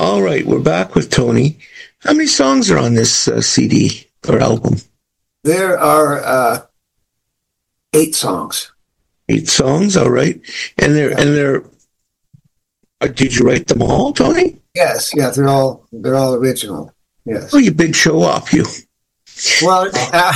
All right, we're back with Tony. How many songs are on this CD or album? There are 8 songs. 8 songs, all right. And they're. Did you write them all, Tony? Yes, yeah, they're all original. Yes. Oh, you big show off, you. Well,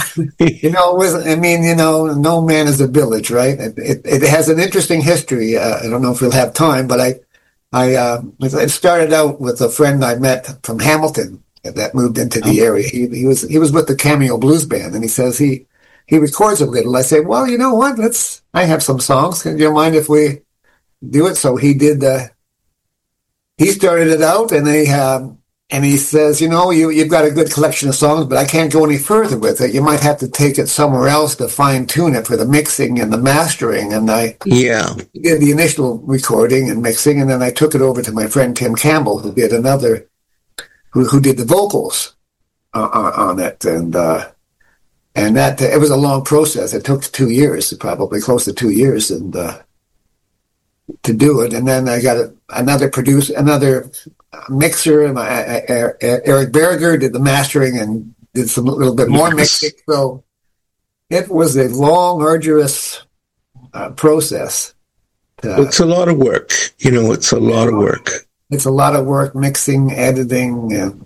no man is a village, right? It has an interesting history. I don't know if we'll have time, but it started out with a friend I met from Hamilton that moved into the area. He was with the Cameo Blues Band, and he says he records a little. I say, well, you know what? I have some songs. Do you mind if we do it? So he did. He started it out, and he says, you've got a good collection of songs, but I can't go any further with it. You might have to take it somewhere else to fine tune it for the mixing and the mastering. And I did the initial recording and mixing, and then I took it over to my friend Tim Campbell, who did who did the vocals on it, and that it was a long process. It took 2 years, probably close to 2 years, and to do it. And then I got another mixer, and Eric Berger did the mastering and did some little bit more mixing. So it was a long, arduous process. It's a lot of work. It's a lot of work. It's a lot of work, mixing, editing, and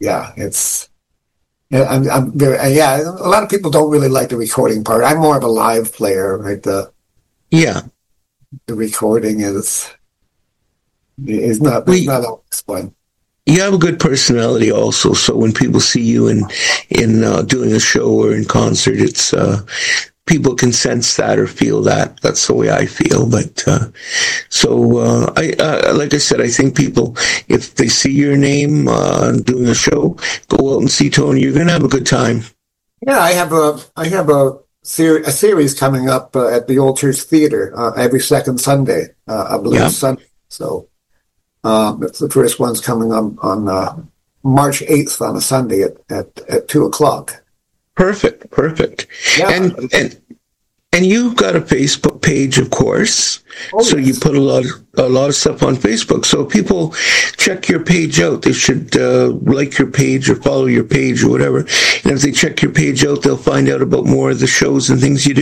I'm very, a lot of people don't really like the recording part. I'm more of a live player, right? The recording is not always fun. You have a good personality also, so when people see you in doing a show or in concert, it's people can sense that or feel that. That's the way I feel. But like I said, I think people, if they see your name doing a show, go out and see Tony. You're going to have a good time. Yeah, I have a series coming up at the Old Church Theater every second Sunday, I believe Sunday. So the first one's coming on March 8th on a Sunday at 2:00. Perfect. Yeah. And you've got a Facebook page, of course. So you put a lot of stuff on Facebook. So people check your page out. They should like your page or follow your page or whatever. And if they check your page out, they'll find out about more of the shows and things you do.